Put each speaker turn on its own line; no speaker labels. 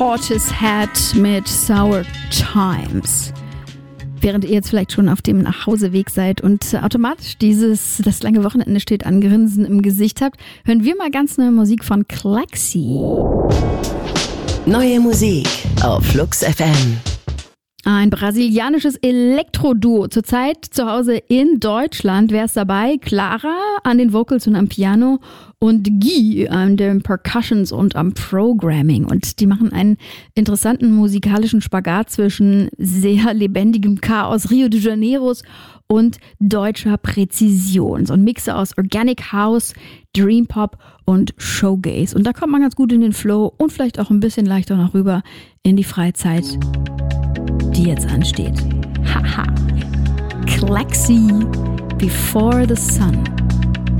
Portishead mit Sour Times. Während ihr jetzt vielleicht schon auf dem Nachhauseweg seid und automatisch das lange Wochenende steht an Grinsen im Gesicht habt, hören wir mal ganz neue Musik von Clexi.
Neue Musik auf Flux FM.
Ein brasilianisches Elektro-Duo, zurzeit zu Hause in Deutschland. Wer ist dabei? Clara an den Vocals und am Piano und Guy an den Percussions und am Programming. Und die machen einen interessanten musikalischen Spagat zwischen sehr lebendigem Chaos Rio de Janeiros und deutscher Präzision. So ein Mix aus Organic House, Dream Pop und Showgaze. Und da kommt man ganz gut in den Flow und vielleicht auch ein bisschen leichter noch rüber in die Freizeit, die jetzt ansteht. Haha. Clexi, Before the Sun.